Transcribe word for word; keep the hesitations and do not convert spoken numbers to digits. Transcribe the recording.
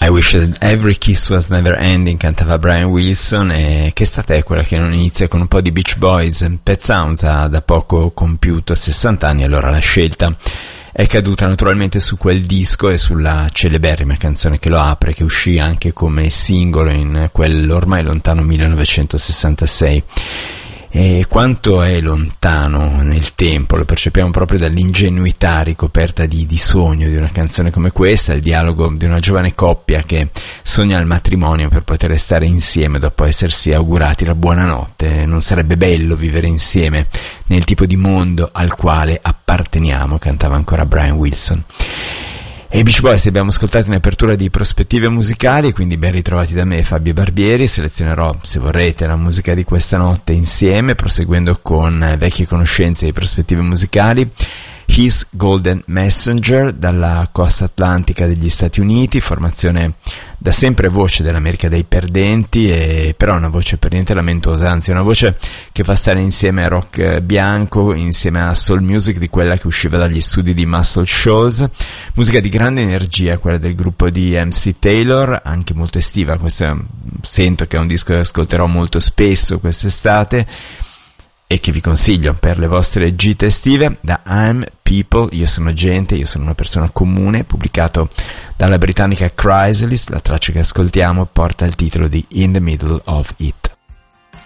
I Wish That Every Kiss Was Never Ending, cantava Brian Wilson, e che stata è quella che non inizia con un po' di Beach Boys. Pet Sounds ha da poco compiuto sessanta anni, allora la scelta è caduta naturalmente su quel disco e sulla celeberrima canzone che lo apre, che uscì anche come singolo in quell'ormai lontano millenovecentosessantasei. E quanto è lontano nel tempo lo percepiamo proprio dall'ingenuità ricoperta di, di sogno di una canzone come questa, il dialogo di una giovane coppia che sogna il matrimonio per poter restare insieme dopo essersi augurati la buonanotte. Non sarebbe bello vivere insieme nel tipo di mondo al quale apparteniamo, cantava ancora Brian Wilson. E i Beach Boys abbiamo ascoltato in apertura di Prospettive Musicali, quindi ben ritrovati da me, Fabio Barbieri. Selezionerò, se vorrete, la musica di questa notte insieme, proseguendo con vecchie conoscenze di Prospettive Musicali. His Golden Messenger, dalla costa atlantica degli Stati Uniti, formazione da sempre voce dell'America dei perdenti, e però una voce per niente lamentosa, anzi una voce che fa stare insieme a rock bianco, insieme a soul music di quella che usciva dagli studi di Muscle Shoals, musica di grande energia, quella del gruppo di M C Taylor, anche molto estiva. Questo sento che è un disco che ascolterò molto spesso quest'estate e che vi consiglio per le vostre gite estive. Da I'm People, io sono gente, io sono una persona comune, pubblicato dalla britannica Chrysalis. La traccia che ascoltiamo porta il titolo di In the Middle of It.